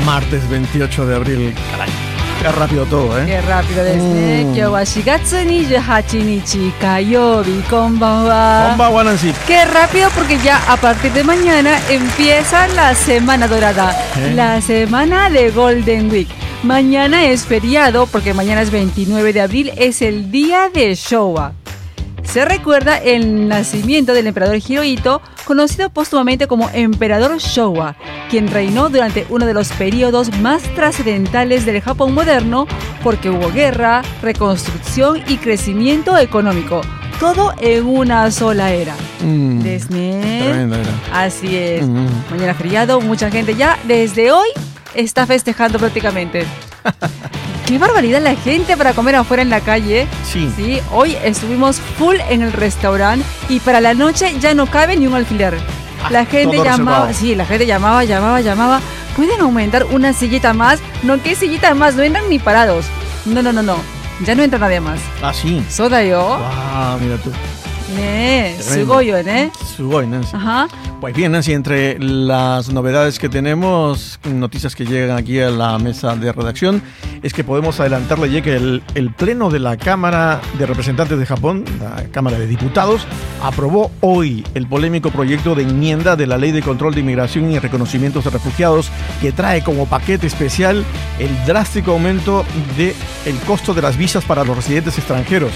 Martes 28 de abril, caray. Qué rápido todo, ¿eh? Qué rápido desde. Kyou wa 4月28日火曜日、こんばんは。 Bomba Nancy. Qué rápido porque ya a partir de mañana empieza la semana dorada, la semana de Golden Week. Mañana es feriado porque mañana es 29 de abril, es el día de Showa. Se recuerda el nacimiento del emperador Hirohito, conocido póstumamente como Emperador Showa, quien reinó durante uno de los periodos más trascendentales del Japón moderno porque hubo guerra, reconstrucción y crecimiento económico. Todo en una sola era. Tremenda era. Así es. Mañana feriado, mucha gente ya desde hoy está festejando prácticamente. ¡Qué barbaridad la gente para comer afuera en la calle! Sí, hoy estuvimos full en el restaurante y para la noche ya no cabe ni un alfiler. La gente llamaba, la gente llamaba. ¿Pueden aumentar una sillita más? No, ¿qué sillita más? No entran ni parados. No. Ya no entra nadie más. Ah, sí. Sodayo. Wow, mira tú. Sugoyo, ¿eh? Sugoi, Nancy. Ajá. Pues bien, Nancy, entre las novedades que tenemos, noticias que llegan aquí a la mesa de redacción, es que podemos adelantarle ya que el Pleno de la Cámara de Representantes de Japón, la Cámara de Diputados, aprobó hoy el polémico proyecto de enmienda de la Ley de Control de Inmigración y Reconocimientos de Refugiados, que trae como paquete especial el drástico aumento del costo de las visas para los residentes extranjeros.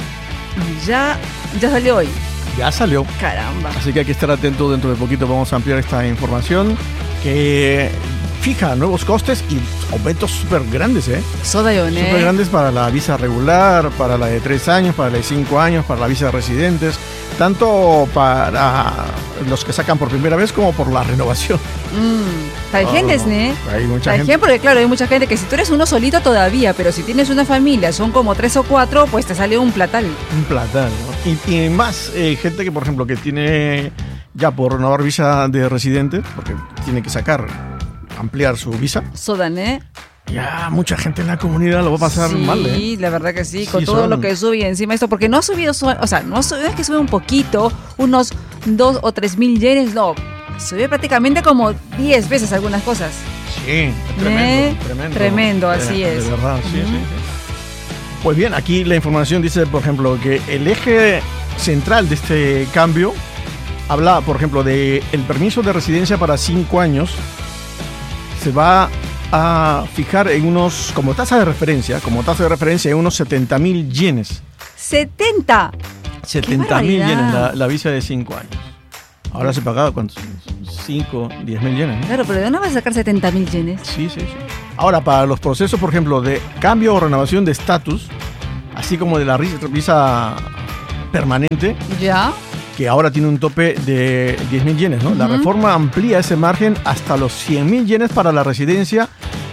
Ya salió hoy. Ya salió. Caramba. Así que hay que estar atento, dentro de poquito vamos a ampliar esta información que fija nuevos costes y aumentos súper grandes, ¿eh? Sodayone. Súper grandes para la visa regular, para la de 3 años, para la de 5 años, para la visa de residentes, tanto para los que sacan por primera vez como por la renovación. Hay gente, ¿no? Hay mucha gente. Porque claro, hay mucha gente que si tú eres uno solito todavía, pero si tienes una familia, son como 3 o 4, pues te sale un platal. Un platal, ¿no? Y más gente que, por ejemplo, que tiene ya por renovar visa de residente, porque tiene que ampliar su visa. Sodané. Ya mucha gente en la comunidad lo va a pasar mal, ¿eh? Sí, la verdad que sí, con todo lo que sube encima esto, porque no ha subido, no es que sube un poquito, unos 2 o 3 mil yenes, no, sube prácticamente como 10 veces algunas cosas. Sí, tremendo, así es. De verdad, sí. Pues bien, aquí la información dice, por ejemplo, que el eje central de este cambio habla, por ejemplo, de el permiso de residencia para 5 años, se va a fijar en unos, como tasa de referencia en unos 70,000 yenes. ¡70! 70,000 yenes la visa de 5 años. Ahora se pagaba, ¿cuántos? 5, 10,000 yenes, ¿no? Claro, pero ¿de dónde vas a sacar 70,000 yenes? Sí. Ahora, para los procesos, por ejemplo, de cambio o renovación de estatus, así como de la visa permanente, ¿ya? Que ahora tiene un tope de 10,000 yenes, ¿no? La reforma amplía ese margen hasta los 100,000 yenes para la residencia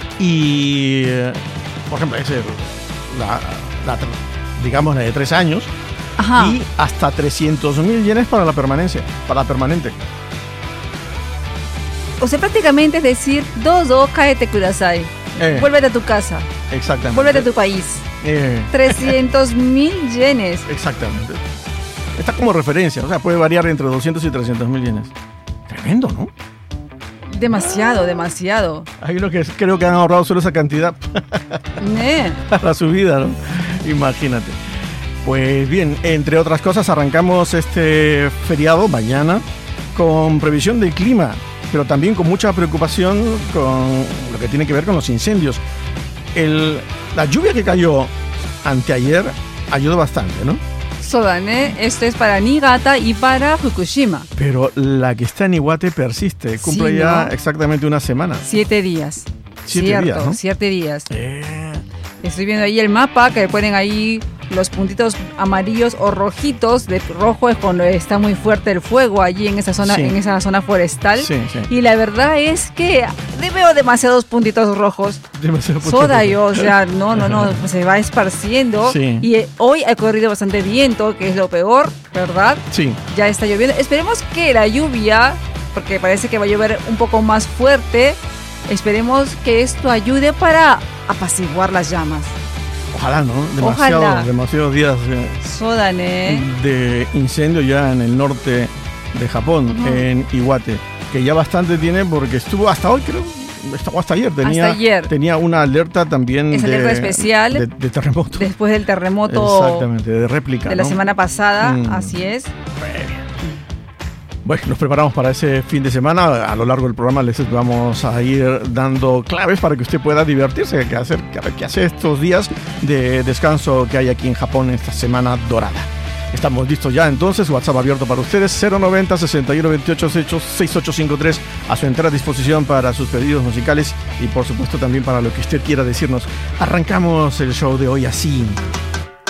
y, por ejemplo, digamos la de 3 años. Ajá. Y hasta 300,000 yenes para la permanente. O sea, prácticamente es decir, kaete kudasai. Vuélvete a tu casa. Exactamente. Vuélvete a tu país. 300,000 yenes. Exactamente. Está como referencia, o sea, puede variar entre 200 y 300,000 yenes. Tremendo, ¿no? Demasiado. Hay uno que creo que han ahorrado solo esa cantidad para la subida, ¿no? Imagínate. Pues bien, entre otras cosas, arrancamos este feriado mañana con previsión del clima, pero también con mucha preocupación con lo que tiene que ver con los incendios. La lluvia que cayó anteayer ayudó bastante, ¿no? Sodané, esto es para Niigata y para Fukushima. Pero la que está en Iwate persiste, cumple ya exactamente una semana. 7 días. 7 días, ¿no? 7 días. Estoy viendo ahí el mapa, que ponen ahí los puntitos amarillos o rojitos. De rojo es cuando está muy fuerte el fuego allí en esa zona forestal. Sí. Y la verdad es que veo demasiados puntitos rojos. O sea, no, se va esparciendo. Sí. Y hoy ha corrido bastante viento, que es lo peor, ¿verdad? Sí. Ya está lloviendo. Esperemos que la lluvia, porque parece que va a llover un poco más fuerte, esperemos que esto ayude para apaciguar las llamas. Ojalá, ¿no? Demasiados días de incendio ya en el norte de Japón, en Iwate, que ya bastante tiene porque estuvo hasta hoy, creo, hasta ayer tenía una alerta también alerta especial de terremoto. Después del terremoto. Exactamente, de réplica. De la semana pasada, así es. Bueno, nos preparamos para ese fin de semana. A lo largo del programa les vamos a ir dando claves para que usted pueda divertirse, qué hacer estos días de descanso que hay aquí en Japón esta semana dorada. Estamos listos ya entonces, WhatsApp abierto para ustedes, 090 61 28 6853, a su entera disposición para sus pedidos musicales y por supuesto también para lo que usted quiera decirnos. Arrancamos el show de hoy así.